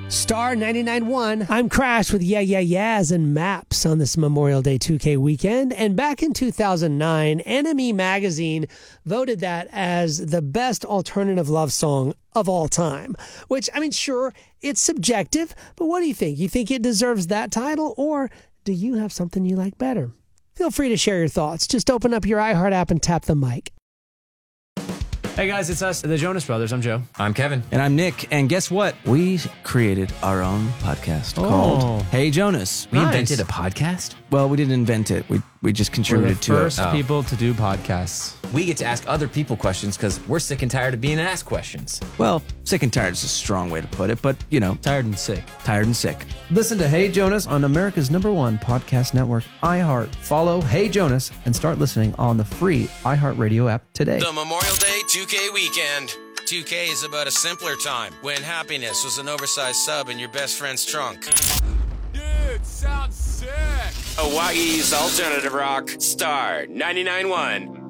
Star 99.1. I'm Crash with Yeah Yeah Yeahs and Maps on this Memorial Day 2K weekend. And back in 2009, NME Magazine voted that as the best alternative love song of all time. Which, I mean, sure, it's subjective, but what do you think? You think it deserves that title, or do you have something you like better? Feel free to share your thoughts. Just open up your iHeart app and tap the mic. Hey guys, it's us, the Jonas Brothers. I'm Joe. I'm Kevin. And I'm Nick. And guess what? We created our own podcast called Hey Jonas. We invented a podcast? Well, we didn't invent it. We just contributed to it. We're the first people to do podcasts. We get to ask other people questions because we're sick and tired of being asked questions. Well, sick and tired is a strong way to put it, but, you know. Tired and sick. Tired and sick. Listen to Hey Jonas on America's #1 podcast network, iHeart. Follow Hey Jonas and start listening on the free iHeartRadio app today. The Memorial Day 2K weekend. 2K is about a simpler time when happiness was an oversized sub in your best friend's trunk. Dude, sounds sick. Hawaii's alternative rock, Star 99.1.